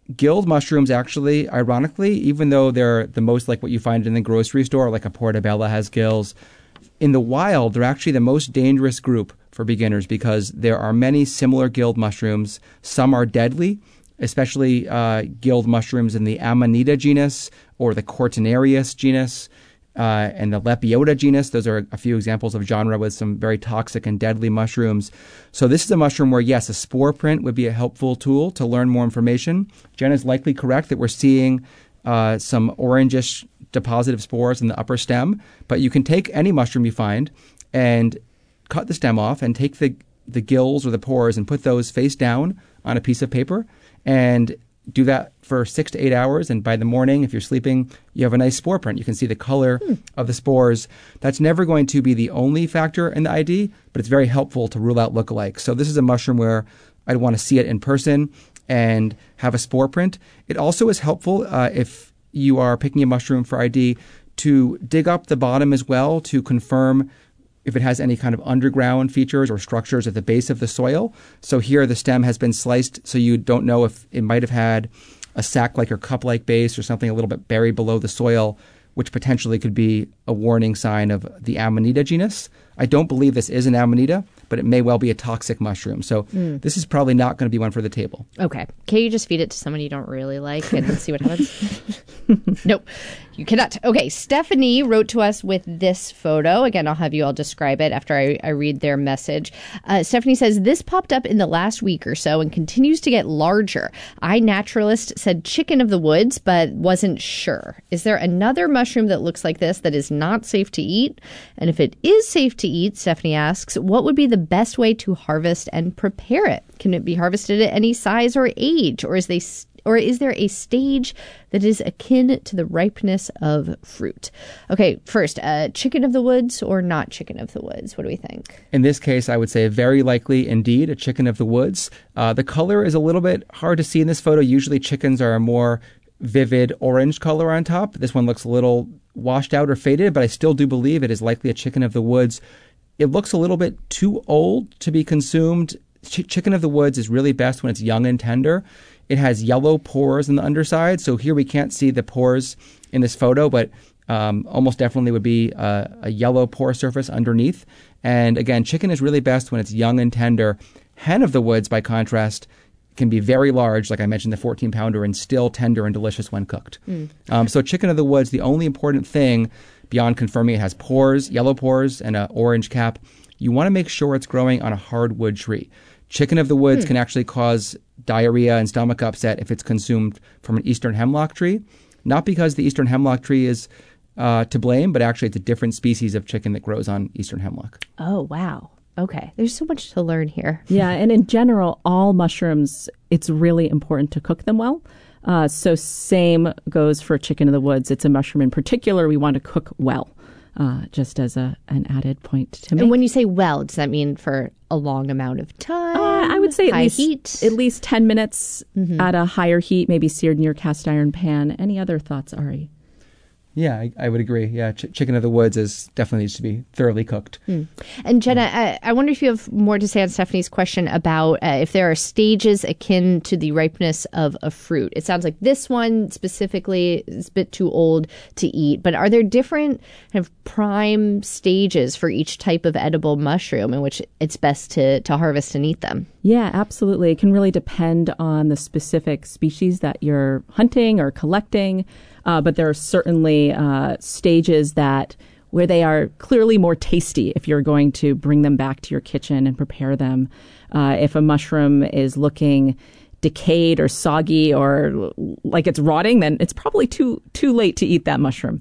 Guild mushrooms, actually, ironically, even though they're the most like what you find in the grocery store, like a portobello has gills, in the wild, they're actually the most dangerous group for beginners because there are many similar guild mushrooms. Some are deadly, especially guild mushrooms in the Amanita genus or the Cortinarius genus and the Lepiota genus. Those are a few examples of genre with some very toxic and deadly mushrooms. So this is a mushroom where, yes, a spore print would be a helpful tool to learn more information. Jenna's likely correct that we're seeing some orangish depositive spores in the upper stem, but you can take any mushroom you find and cut the stem off and take the gills or the pores and put those face down on a piece of paper and do that for 6 to 8 hours. And by the morning, if you're sleeping, you have a nice spore print. You can see the color of the spores. That's never going to be the only factor in the ID, but it's very helpful to rule out lookalikes. So this is a mushroom where I'd want to see it in person and have a spore print. It also is helpful if you are picking a mushroom for ID to dig up the bottom as well to confirm if it has any kind of underground features or structures at the base of the soil. So here the stem has been sliced so you don't know if it might have had a sac-like or cup-like base or something a little bit buried below the soil, which potentially could be a warning sign of the Amanita genus. I don't believe this is an Amanita, but it may well be a toxic mushroom. So this is probably not going to be one for the table. Okay. Can you just feed it to someone you don't really like and see what happens? Nope. You cannot. Okay. Stephanie wrote to us with this photo. Again, I'll have you all describe it after I read their message. Stephanie says, this popped up in the last week or so and continues to get larger. iNaturalist said chicken of the woods, but wasn't sure. Is there another mushroom that looks like this that is not safe to eat? And if it is safe to eat, Stephanie asks, what would be the best way to harvest and prepare it? Can it be harvested at any size or age? Or is there a stage that is akin to the ripeness of fruit? Okay, first, chicken of the woods or not chicken of the woods? What do we think? In this case, I would say very likely indeed a chicken of the woods. The color is a little bit hard to see in this photo. Usually chickens are a more vivid orange color on top. This one looks a little washed out or faded, but I still do believe it is likely a chicken of the woods. It looks a little bit too old to be consumed. Chicken of the woods is really best when it's young and tender. It has yellow pores in the underside. So here we can't see the pores in this photo, but almost definitely would be a yellow pore surface underneath. And again, chicken is really best when it's young and tender. Hen of the woods, by contrast, can be very large, like I mentioned, the 14-pounder, and still tender and delicious when cooked. So chicken of the woods, the only important thing beyond confirming it has pores, yellow pores, and an orange cap, you want to make sure it's growing on a hardwood tree. Chicken of the woods can actually cause diarrhea and stomach upset if it's consumed from an eastern hemlock tree. Not because the eastern hemlock tree is to blame, but actually it's a different species of chicken that grows on eastern hemlock. Oh, wow. Okay. There's so much to learn here. Yeah. And in general, all mushrooms, it's really important to cook them well. So same goes for chicken of the woods. It's a mushroom in particular we want to cook well, just as an added point to make. And when you say well, does that mean for a long amount of time? I would say at least 10 minutes at a higher heat, maybe seared in your cast iron pan. Any other thoughts, Ari? Yeah, I would agree. Yeah, chicken of the woods definitely needs to be thoroughly cooked. And Jenna, I wonder if you have more to say on Stephanie's question about if there are stages akin to the ripeness of a fruit. It sounds like this one specifically is a bit too old to eat, but are there different kind of prime stages for each type of edible mushroom in which it's best to harvest and eat them? Yeah, absolutely. It can really depend on the specific species that you're hunting or collecting. But there are certainly stages where they are clearly more tasty if you're going to bring them back to your kitchen and prepare them. If a mushroom is looking decayed or soggy or like it's rotting, then it's probably too late to eat that mushroom.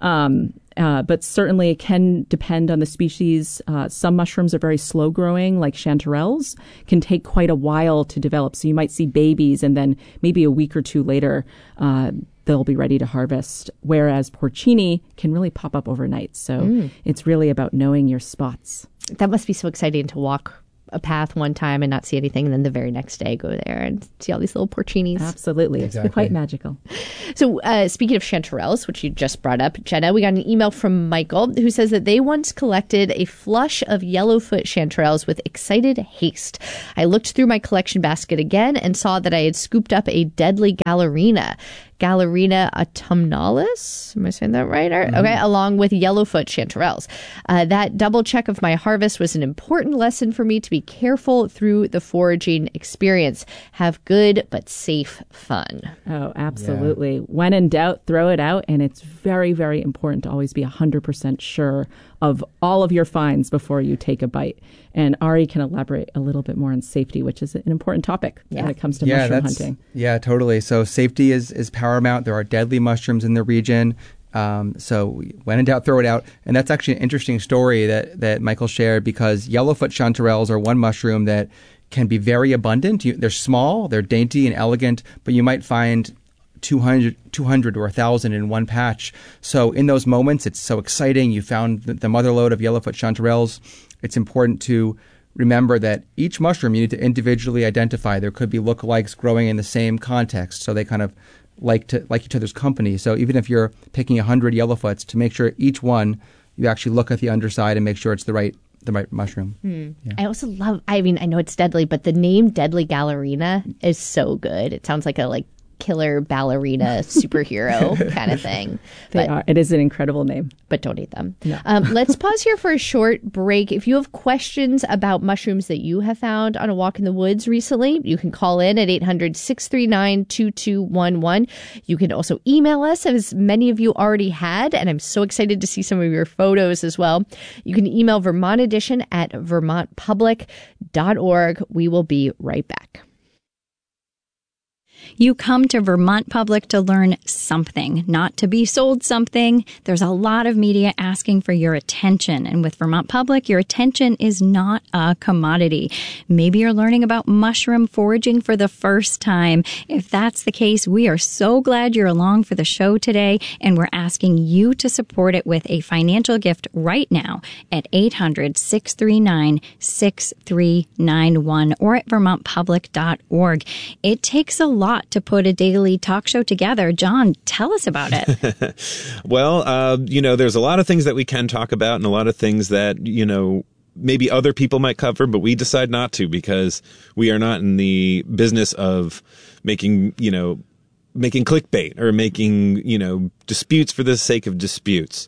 But certainly it can depend on the species. Some mushrooms are very slow growing, like chanterelles, can take quite a while to develop. So you might see babies and then maybe a week or two later, they'll be ready to harvest. Whereas porcini can really pop up overnight. So it's really about knowing your spots. That must be so exciting to walk a path one time and not see anything, and then the very next day go there and see all these little porcinis. Absolutely. Exactly. It's quite magical. So speaking of chanterelles, which you just brought up, Jenna, we got an email from Michael who says that they once collected a flush of yellowfoot chanterelles with excited haste. I looked through my collection basket again and saw that I had scooped up a deadly Gallerina autumnalis. Am I saying that right? Okay, along with yellowfoot chanterelles. That double check of my harvest was an important lesson for me to be careful through the foraging experience. Have good but safe fun. Oh, absolutely. Yeah. When in doubt, throw it out. And it's very, very important to always be 100% sure of all of your finds before you take a bite. And Ari can elaborate a little bit more on safety, which is an important topic when it comes to mushroom hunting. Yeah, totally. So safety is paramount. There are deadly mushrooms in the region. So when in doubt, throw it out. And that's actually an interesting story that Michael shared, because yellowfoot chanterelles are one mushroom that can be very abundant. They're small, they're dainty and elegant, but you might find 200 or 1,000 in one patch. So in those moments, it's so exciting. You found the mother lode of yellowfoot chanterelles. It's important to remember that each mushroom you need to individually identify. There could be lookalikes growing in the same context, so they kind of like each other's company. So even if you're picking 100 yellowfoots, to make sure each one you actually look at the underside and make sure it's the right mushroom. Yeah. I also love, I know it's deadly, but the name Deadly Gallerina is so good. It sounds like a killer ballerina superhero kind of thing. They are. It is an incredible name. But don't eat them. No. Let's pause here for a short break. If you have questions about mushrooms that you have found on a walk in the woods recently, you can call in at 800-639-2211. You can also email us, as many of you already had, and I'm so excited to see some of your photos as well. You can email Vermont Edition at vermontpublic.org. We will be right back. You come to Vermont Public to learn something, not to be sold something. There's a lot of media asking for your attention. And with Vermont Public, your attention is not a commodity. Maybe you're learning about mushroom foraging for the first time. If that's the case, we are so glad you're along for the show today. And we're asking you to support it with a financial gift right now at 800-639-6391 or at vermontpublic.org. It takes a lot to put a daily talk show together. John, tell us about it. Well, there's a lot of things that we can talk about and a lot of things that, maybe other people might cover, but we decide not to because we are not in the business of making clickbait or making, disputes for the sake of disputes.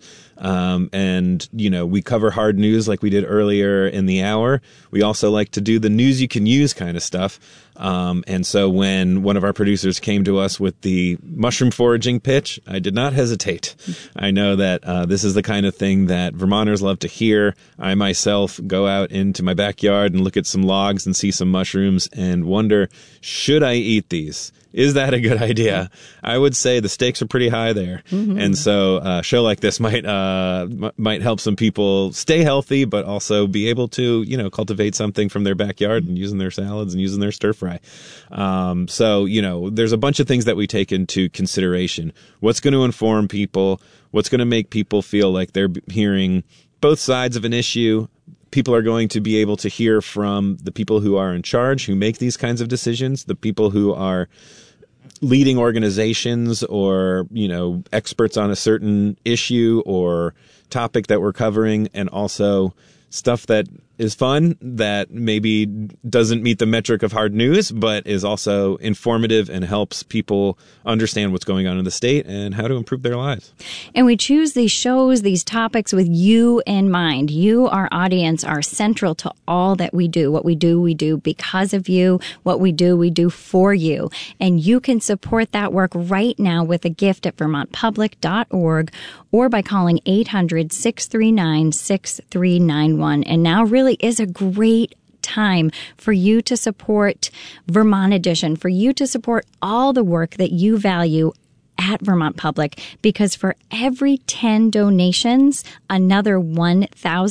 We cover hard news like we did earlier in the hour. We also like to do the news you can use kind of stuff. And so when one of our producers came to us with the mushroom foraging pitch, I did not hesitate. I know that this is the kind of thing that Vermonters love to hear. I myself go out into my backyard and look at some logs and see some mushrooms and wonder, should I eat these? Is that a good idea? I would say the stakes are pretty high there. Mm-hmm. And so a show like this might help some people stay healthy, but also be able to, cultivate something from their backyard and using their salads and using their stir fry. There's a bunch of things that we take into consideration. What's going to inform people? What's going to make people feel like they're hearing both sides of an issue? People are going to be able to hear from the people who are in charge, who make these kinds of decisions, the people who are leading organizations or, experts on a certain issue or topic that we're covering, and also stuff that is fun that maybe doesn't meet the metric of hard news, but is also informative and helps people understand what's going on in the state and how to improve their lives. And we choose these shows, these topics with you in mind. You, our audience, are central to all that we do. What we do because of you. What we do for you. And you can support that work right now with a gift at vermontpublic.org or by calling 800-639-6391. And now really is a great time for you to support Vermont Edition, for you to support all the work that you value at Vermont Public, because for every 10 donations, another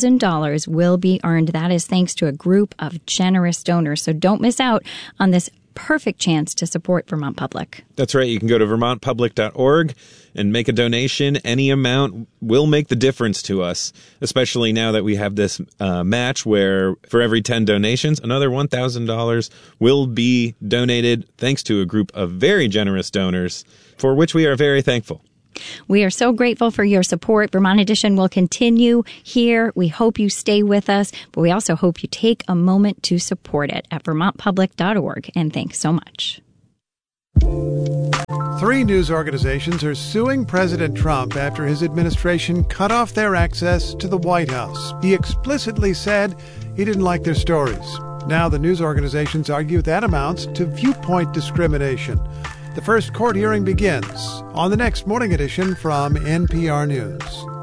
$1,000 will be earned. That is thanks to a group of generous donors. So don't miss out on this perfect chance to support Vermont Public. That's right. You can go to vermontpublic.org and make a donation. Any amount will make the difference to us, especially now that we have this match where for every 10 donations, another $1,000 will be donated thanks to a group of very generous donors, for which we are very thankful. We are so grateful for your support. Vermont Edition will continue here. We hope you stay with us, but we also hope you take a moment to support it at vermontpublic.org. And thanks so much. 3 news organizations are suing President Trump after his administration cut off their access to the White House. He explicitly said he didn't like their stories. Now the news organizations argue that amounts to viewpoint discrimination. The first court hearing begins on the next Morning Edition from NPR News.